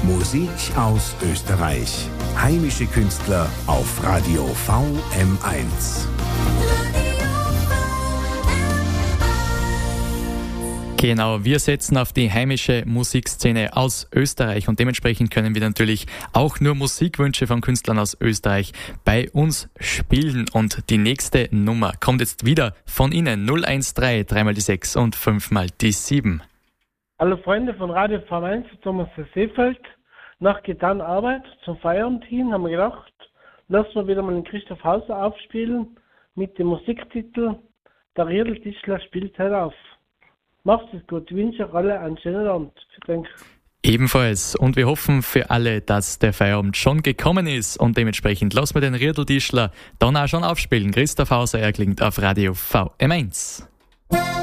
Musik aus Österreich. Heimische Künstler auf Radio VM1. Genau, wir setzen auf die heimische Musikszene aus Österreich und dementsprechend können wir natürlich auch nur Musikwünsche von Künstlern aus Österreich bei uns spielen. Und die nächste Nummer kommt jetzt wieder von Ihnen. 013, 3 die 6 und 5 die 7. Hallo Freunde von Radio VM1, Thomas Seefeld. Nach getaner Arbeit zum Feierabend hin haben wir gedacht, lassen wir wieder mal den Christoph Hauser aufspielen mit dem Musiktitel Der Riedl Tischler spielt heute auf. Macht es gut, ich wünsche euch alle einen schönen Abend. Ebenfalls. Und wir hoffen für alle, dass der Feierabend schon gekommen ist. Und dementsprechend lassen wir den Riedl Tischler dann auch schon aufspielen. Christoph Hauser, er klingt auf Radio VM1.